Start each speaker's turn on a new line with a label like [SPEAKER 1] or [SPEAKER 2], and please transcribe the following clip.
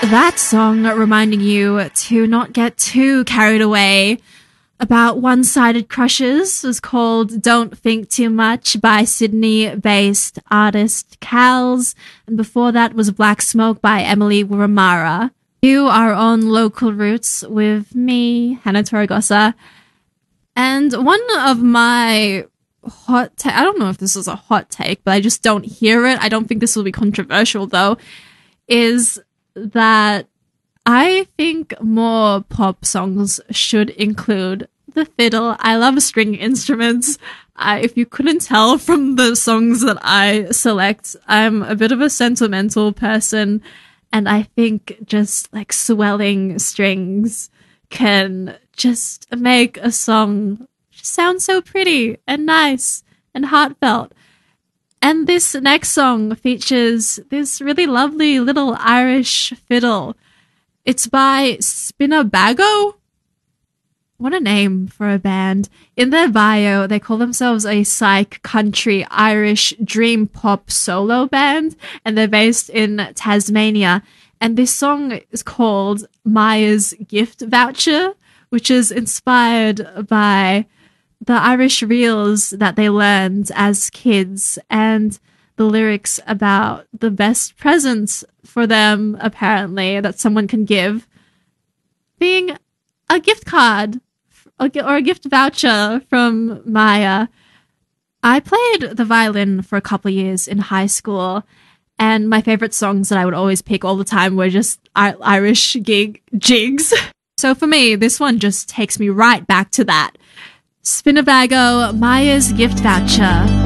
[SPEAKER 1] That song reminding you to not get too carried away about one-sided crushes was called Don't Think Too Much by Sydney-based artist Cals, and before that was Black Smoke by Emily Ramara. You are on Local Roots with me, Hannah Torregosa, and one of my I don't know if this is a hot take, but I just don't hear it. I don't think this will be controversial though, is that I think more pop songs should include the fiddle. I love string instruments. If you couldn't tell from the songs that I select, I'm a bit of a sentimental person, and I think just like swelling strings can just make a song sound so pretty and nice and heartfelt. And this next song features this really lovely little Irish fiddle. It's by Spinnabago. What a name for a band. In their bio, they call themselves a psych country Irish dream pop solo band, and they're based in Tasmania. And this song is called Maya's Gift Voucher, which is inspired by the Irish reels that they learned as kids and the lyrics about the best presents for them, apparently, that someone can give being a gift card or a gift voucher from Maya. I played the violin for a couple of years in high school, and my favorite songs that I would always pick all the time were just Irish jigs. So for me, this one just takes me right back to that. Spinnabago, Maya's Gift Voucher.